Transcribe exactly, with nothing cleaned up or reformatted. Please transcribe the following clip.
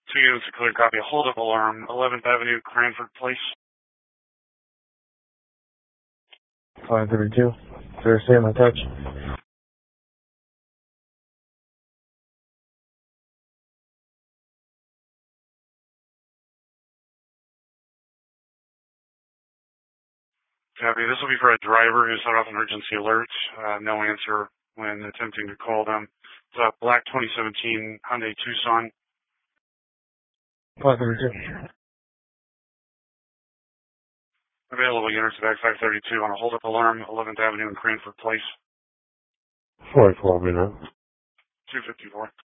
Two units of clear copy. Hold up alarm, eleventh Avenue, Cranford Place. five thirty-two. Sir, stay on my touch. Copy. This will be for a driver who set off an emergency alert. Uh, no answer when attempting to call them. It's a black twenty seventeen Hyundai Tucson. five thirty-two. Available units at five thirty-two on a hold-up alarm, eleventh Avenue in Cranford Place. four twelve, you know. two fifty-four.